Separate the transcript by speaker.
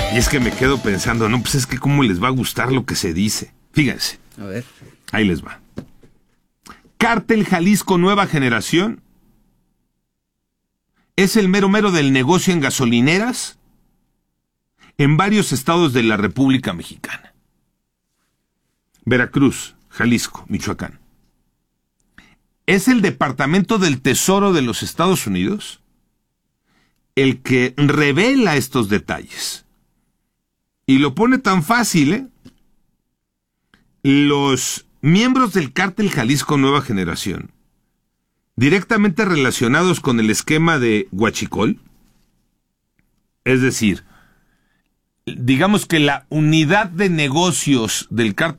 Speaker 1: Y es que me quedo pensando, no, pues es que cómo les va a gustar lo que se dice. Fíjense.
Speaker 2: A ver.
Speaker 1: Ahí les va. Cártel Jalisco Nueva Generación es el mero mero del negocio en gasolineras en varios estados de la República Mexicana. Veracruz, Jalisco, Michoacán. Es el Departamento del Tesoro de los Estados Unidos el que revela estos detalles. Y lo pone tan fácil, ¿eh? Los miembros del Cártel Jalisco Nueva Generación, directamente relacionados con el esquema de Huachicol, es decir, digamos que la unidad de negocios del Cártel